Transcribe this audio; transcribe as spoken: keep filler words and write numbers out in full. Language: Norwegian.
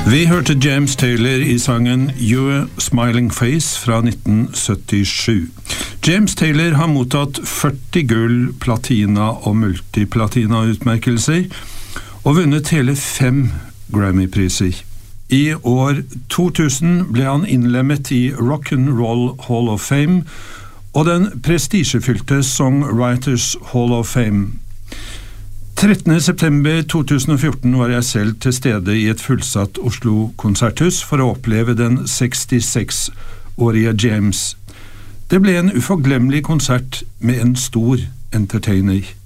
Vi hørte James Taylor i sangen Your Smiling Face fra nitten syttisju. James Taylor har mottatt førti gull, platina og multiplatina-utmerkelser, og vunnet hele fem Grammy-priser. I år to tusen ble han innlemmet i Rock'n'Roll Hall of Fame og den prestisjefylte Songwriters Hall of Fame. trettende september to tusen og fjorten var jeg selv til stede i et fullsatt Oslo-konserthus for å oppleve den sekstiseks-årige James. Det ble en uforglemmelig konsert med en stor entertainer.